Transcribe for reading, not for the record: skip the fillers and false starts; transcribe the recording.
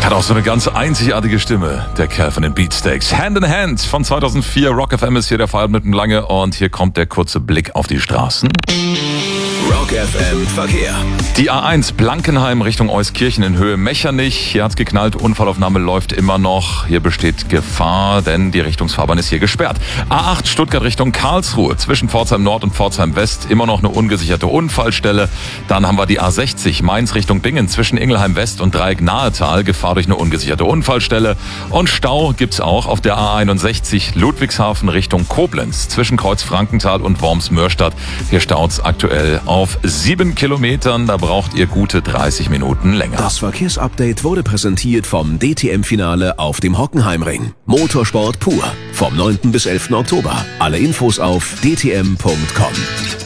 Hat auch so eine ganz einzigartige Stimme, der Kerl von den Beatsteaks. Hand in Hand von 2004. Rock FM ist hier der Fall mit dem Lange und hier kommt der kurze Blick auf die Straßen. Rock FM Verkehr. Die A1 Blankenheim Richtung Euskirchen in Höhe Mechernich. Hier hat's geknallt, Unfallaufnahme läuft immer noch. Hier besteht Gefahr, denn die Richtungsfahrbahn ist hier gesperrt. A8 Stuttgart Richtung Karlsruhe. Zwischen Pforzheim Nord und Pforzheim West immer noch eine ungesicherte Unfallstelle. Dann haben wir die A60 Mainz Richtung Bingen. Zwischen Ingelheim West und Dreieck Nahetal. Gefahr durch eine ungesicherte Unfallstelle. Und Stau gibt's auch auf der A61 Ludwigshafen Richtung Koblenz. Zwischen Kreuz Frankenthal und Worms-Mörstadt. Hier staut's aktuell auf 7 Kilometern. Da braucht ihr gute 30 Minuten länger. Das Verkehrsupdate wurde präsentiert vom DTM-Finale auf dem Hockenheimring. Motorsport pur. Vom 9. bis 11. Oktober. Alle Infos auf dtm.com.